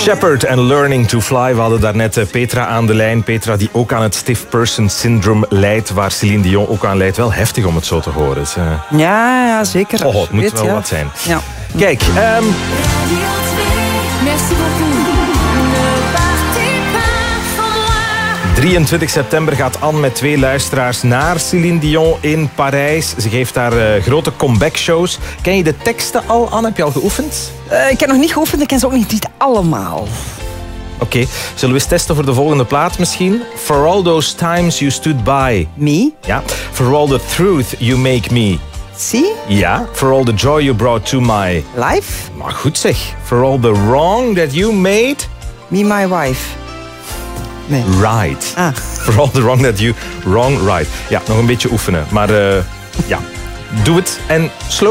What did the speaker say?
Shepherd en Learning to Fly. We hadden daarnet Petra aan de lijn. Petra die ook aan het stiff person syndrome lijdt, waar Céline Dion ook aan lijdt. Wel heftig om het zo te horen. Ja, zeker. Oh, het moet wel wat zijn. Ja. Kijk, Merci beaucoup. 23 september gaat Anne met 2 luisteraars naar Céline Dion in Parijs. Ze geeft daar grote comeback-shows. Ken je de teksten al, Anne? Heb je al geoefend? Ik heb nog niet geoefend, ik ken ze ook niet allemaal. Oké, zullen we eens testen voor de volgende plaat misschien? For all those times you stood by. Me? Ja. For all the truth you make me. See? Ja. For all the joy you brought to my... Life? Maar goed zeg. For all the wrong that you made... Me, my wife. Nee. Right. Ah. For all the wrong that you... Wrong, right. Ja, nog een beetje oefenen. Maar ja, doe het en slow.